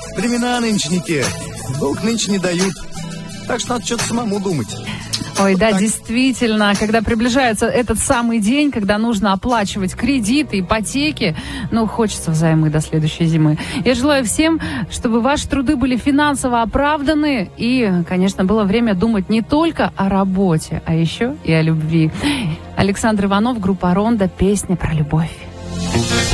Времена нынче не те. Долг нынче не дают. Так что надо что-то самому думать. Ой, Вот да, так. действительно, когда приближается этот самый день, когда нужно оплачивать кредиты, ипотеки, хочется взаймы до следующей зимы. Я желаю всем, чтобы ваши труды были финансово оправданы и, конечно, было время думать не только о работе, а еще и о любви. Александр Иванов, группа «Рондо», песня про любовь.